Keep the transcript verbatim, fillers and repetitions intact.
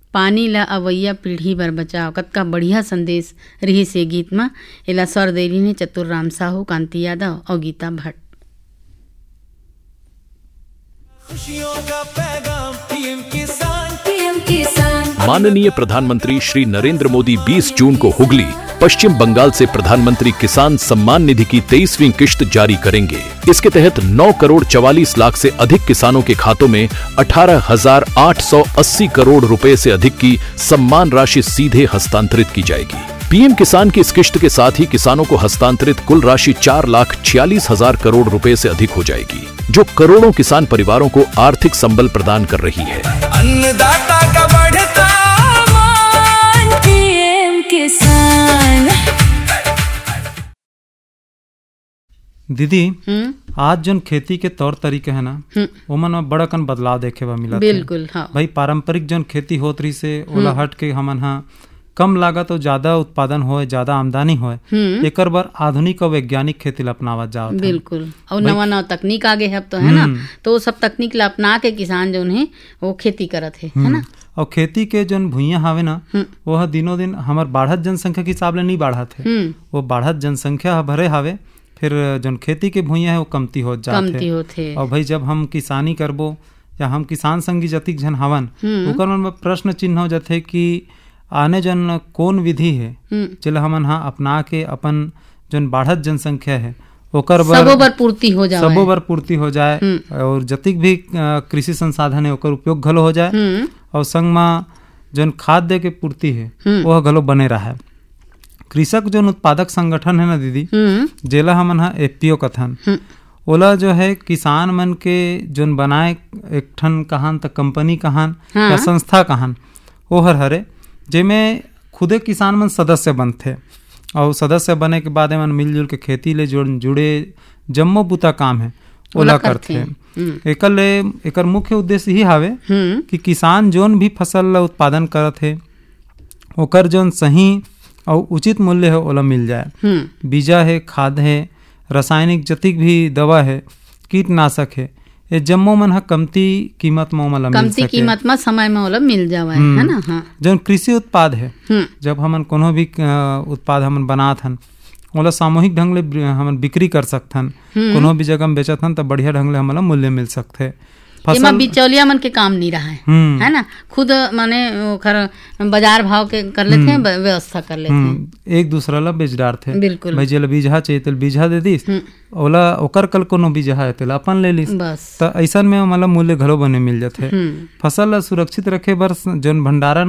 पानी ला अवैया पीढ़ी बर बचाओ। कतका बढ़िया संदेश रही से गीत में। एला स्वर दे रही ने चतुर राम साहू, कांति यादव और गीता भट्ट। खुशियों का पैगाम पीएम किसान, पीएम किसान। माननीय प्रधानमंत्री श्री नरेंद्र मोदी बीस जून को हुगली, पश्चिम बंगाल से प्रधानमंत्री किसान सम्मान निधि की तेईसवीं किश्त जारी करेंगे। इसके तहत नौ करोड़ चवालीस लाख से अधिक किसानों के खातों में अठारह हजार आठ सौ अस्सी करोड़ रुपए से अधिक की सम्मान राशि सीधे हस्तांतरित की जाएगी। पीएम किसान की इस किश्त के साथ ही किसानों को हस्तांतरित कुल राशि चार लाख छियालीस हजार करोड़ रुपए से अधिक हो जाएगी, जो करोड़ों किसान परिवारों को आर्थिक संबल प्रदान कर रही है। अन्नदाता का बढ़ता मान, पीएम किसान। दीदी, आज जो खेती के तौर तरीके है ना, ओमन में बड़कन बदलाव देखे बा मिला। बिल्कुल, हाँ भाई, पारंपरिक जो खेती होत रही से ओला हट के हमन हा कम लागत और ज्यादा उत्पादन होए, ज्यादा आमदनी होए, एकर बर आधुनिक और वैज्ञानिक खेती ला अपनावत जाओ। बिल्कुल, और नवा नवा तकनीक आगे है अब तो, है ना। तो वो सब तकनीक ला अपना के किसान जो है वो खेती करत है, है ना। और खेती के जो भुइयां हावे ना, वो दिनों दिन हमार बढ़त जनसंख्या के हिसाब ले नहीं बढ़त है। वो बढ़त जनसंख्या भरे हावे, फिर जो खेती के भुइयां है वो कमती हो जाते। और भाई, जब हम किसानी करबो या हम किसान संगी जतिक जन हवन, ओकर मन में प्रश्न चिन्ह हो जाते कि आने जन कौन विधि है चल हमन हाँ अपना के अपन जन बढ़त जनसंख्या है ओकर बर सबो बर पूर्ति हो जाए, सबो बर पूर्ति हो जाए, और जतिक भी कृषि संसाधन है ओकर उपयोग घलो हो जाए, और संग में जन खाद्य के पूर्ति है वह घलो बने रहा है। कृषक जो उत्पादक संगठन है ना दीदी, जेला हमन हा एफपीओ कथन, ओला जो है किसान मन के जोन बनाए एक ठन कहान तक कंपनी कहान या संस्था कहान वो हर हरे, जेमें खुदे किसान मन सदस्य बनते, और सदस्य बने के बाद मन मिलजुल के खेती ले जुड़े जम्मो बुता काम है ओला करते। एकर ले एकर मुख्य उद्देश्य ही हावे कि किसान जोन भी फसल ला उत्पादन करत है ओकर जोन सही और उचित मूल्य है ओला मिल जाए। बीजा है, खाद है, रासायनिक जतिक भी दवा है, कीटनाशक है, ये जम्मो मन हा कमती कीमत में ओला मिल सके, कमती कीमत में समय में ओला मिल जावे, है ना। हाँ, जो कृषि उत्पाद है, जब हमन कोनो भी उत्पाद हमन बनात हन ओला सामूहिक ढंग ले हमन बिक्री कर सकथन, कोनो भी जगह में बेचथन तो बढ़िया ढंग ले हमला मूल्य मिल सकथे। फसल बिचौलिया मन के काम नहीं रहा है, है ना। खुद माने खर बाजार भाव के कर लेते हैं, व्यवस्था कर लेते हैं, एक दूसरा ला बेच डारथे। बिल्कुल, भाई जेला बीजहा चाहिए तो बीजहा दे दिस, ओला ओकर कल कोनो बीजहा है तो अपन ले लिस, बस। तो ऐसा में मतलब मूल्य घलो बने मिल जाते। फसल ला सुरक्षित रखे बर जन भंडारण